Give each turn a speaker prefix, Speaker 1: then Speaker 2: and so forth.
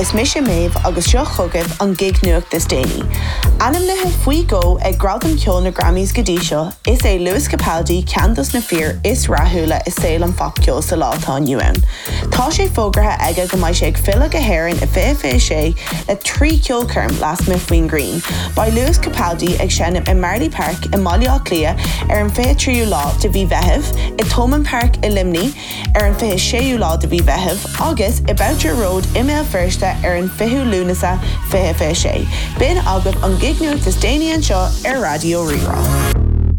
Speaker 1: is mis méh agus seo chugah an gig nuach de Déine. Anam nathe faoi go ag gradam ceol na Grammys godí seo is é Lewis Capaldi Candas na Fear is rathúla is saoil an fap ceol sa látá nniuann. Tá sé fógratha aige go mbeidh sé ag fila go héireann i fé sé le 3 ceol curm las me faoin Green. Ba Lewis Capaldi ag seanam i Marley Park i Málaíoch Lia an fé tríú lá de bhí bheitheh, i Thomond Park i Limney an fé séú lá de bhí bheitheh, agus i Boucher Road i mé firsta an fiú lúnasa fé sé. Bin agah an gig nuach is Déine an seo ar Radio Rirá.